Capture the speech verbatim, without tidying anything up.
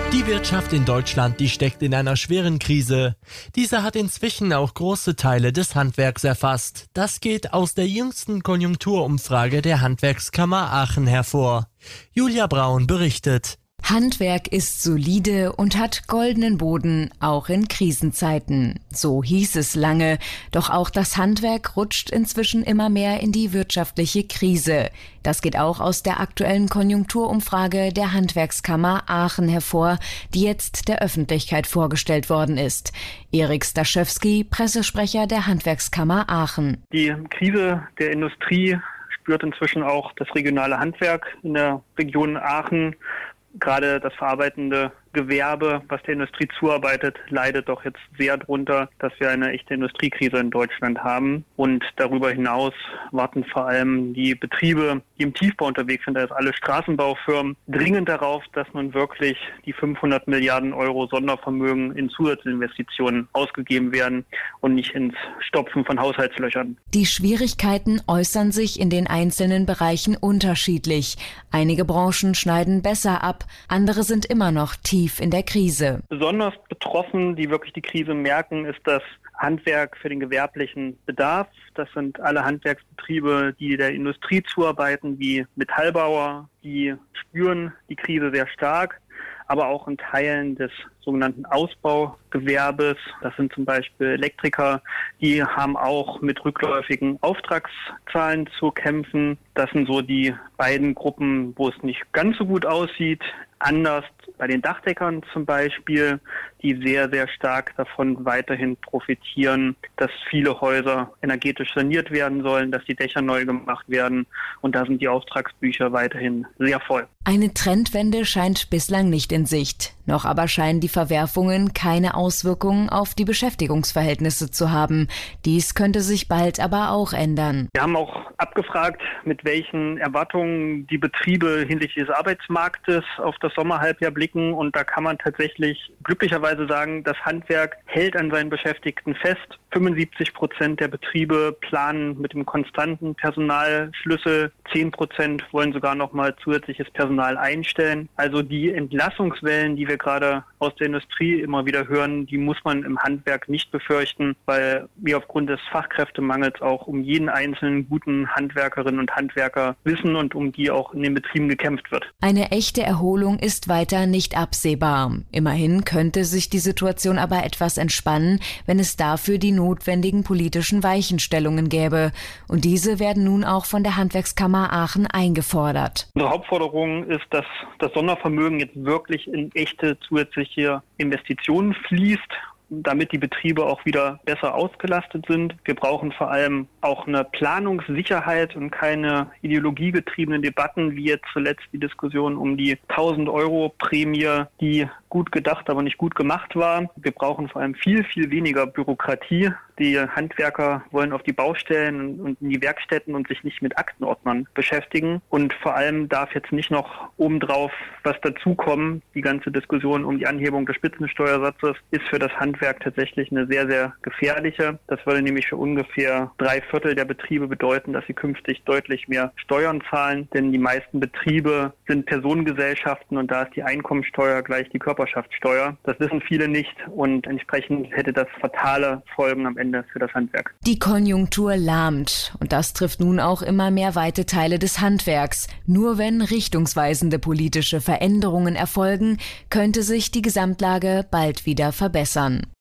Die Wirtschaft in Deutschland, die steckt in einer schweren Krise. Diese hat inzwischen auch große Teile des Handwerks erfasst. Das geht aus der jüngsten Konjunkturumfrage der Handwerkskammer Aachen hervor. Julia Braun berichtet. Handwerk ist solide und hat goldenen Boden, auch in Krisenzeiten. So hieß es lange. Doch auch das Handwerk rutscht inzwischen immer mehr in die wirtschaftliche Krise. Das geht auch aus der aktuellen Konjunkturumfrage der Handwerkskammer Aachen hervor, die jetzt der Öffentlichkeit vorgestellt worden ist. Erik Staschewski, Pressesprecher der Handwerkskammer Aachen. Die Krise der Industrie spürt inzwischen auch das regionale Handwerk in der Region Aachen. Gerade das verarbeitende Gewerbe, was der Industrie zuarbeitet, leidet doch jetzt sehr drunter, dass wir eine echte Industriekrise in Deutschland haben. Und darüber hinaus warten vor allem die Betriebe, die im Tiefbau unterwegs sind, also alle Straßenbaufirmen, dringend darauf, dass nun wirklich die fünfhundert Milliarden Euro Sondervermögen in Zusatzinvestitionen ausgegeben werden und nicht ins Stopfen von Haushaltslöchern. Die Schwierigkeiten äußern sich in den einzelnen Bereichen unterschiedlich. Einige Branchen schneiden besser ab, andere sind immer noch tief in der Krise. Besonders betroffen, die wirklich die Krise merken, ist das Handwerk für den gewerblichen Bedarf. Das sind alle Handwerksbetriebe, die der Industrie zuarbeiten, wie Metallbauer, die spüren die Krise sehr stark, aber auch in Teilen des sogenannten Ausbaugewerbes. Das sind zum Beispiel Elektriker, die haben auch mit rückläufigen Auftragszahlen zu kämpfen. Das sind so die beiden Gruppen, wo es nicht ganz so gut aussieht. Anders bei den Dachdeckern zum Beispiel, die sehr, sehr stark davon weiterhin profitieren, dass viele Häuser energetisch saniert werden sollen, dass die Dächer neu gemacht werden. Und da sind die Auftragsbücher weiterhin sehr voll. Eine Trendwende scheint bislang nicht in Sicht. Noch aber scheinen die Verwerfungen keine Auswirkungen auf die Beschäftigungsverhältnisse zu haben. Dies könnte sich bald aber auch ändern. Wir haben auch abgefragt, mit welchen Erwartungen die Betriebe hinsichtlich des Arbeitsmarktes auf das Sommerhalbjahr blicken. Und da kann man tatsächlich glücklicherweise sagen, das Handwerk hält an seinen Beschäftigten fest. fünfundsiebzig Prozent der Betriebe planen mit dem konstanten Personalschlüssel. zehn Prozent wollen sogar noch mal zusätzliches Personal einstellen. Also die Entlassungswellen, die wir gerade aus der Industrie immer wieder hören, die muss man im Handwerk nicht befürchten, weil wir aufgrund des Fachkräftemangels auch um jeden einzelnen guten Handwerkerinnen und Handwerker wissen und um die auch in den Betrieben gekämpft wird. Eine echte Erholung ist weiter nicht absehbar. Immerhin könnte sich die Situation aber etwas entspannen, wenn es dafür die notwendigen politischen Weichenstellungen gäbe. Und diese werden nun auch von der Handwerkskammer Aachen eingefordert. Unsere Hauptforderung ist, dass das Sondervermögen jetzt wirklich in echte zusätzliche Investitionen fließt, damit die Betriebe auch wieder besser ausgelastet sind. Wir brauchen vor allem auch eine Planungssicherheit und keine ideologiegetriebenen Debatten, wie jetzt zuletzt die Diskussion um die tausend Euro Prämie, die gut gedacht, aber nicht gut gemacht war. Wir brauchen vor allem viel, viel weniger Bürokratie. Die Handwerker wollen auf die Baustellen und in die Werkstätten und sich nicht mit Aktenordnern beschäftigen. Und vor allem darf jetzt nicht noch obendrauf was dazukommen. Die ganze Diskussion um die Anhebung des Spitzensteuersatzes ist für das Handwerk tatsächlich eine sehr, sehr gefährliche. Das würde nämlich für ungefähr drei Viertel der Betriebe bedeuten, dass sie künftig deutlich mehr Steuern zahlen. Denn die meisten Betriebe sind Personengesellschaften und da ist die Einkommensteuer gleich die Körperschaftssteuer. Das wissen viele nicht und entsprechend hätte das fatale Folgen am Ende für das Handwerk. Die Konjunktur lahmt und das trifft nun auch immer mehr weite Teile des Handwerks. Nur wenn richtungsweisende politische Veränderungen erfolgen, könnte sich die Gesamtlage bald wieder verbessern.